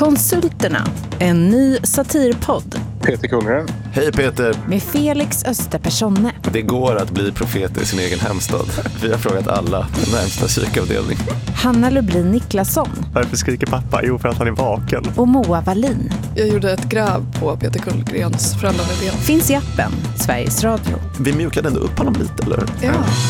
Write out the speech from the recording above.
Konsulterna, en ny satirpodd. Peter Kullgren. Hej Peter. Med Felix Österpersonne. Det går att bli profet i sin egen hemstad. Vi har frågat alla, närmsta psykavdelning. Hanna Lublin Niklasson. Varför skriker pappa? Jo, för att han är vaken. Och Moa Wallin. Jag gjorde ett gräv på Peter Kullgrens föräldraledighet. Finns i appen Sveriges Radio. Vi mjukade ändå upp honom lite, eller? Ja.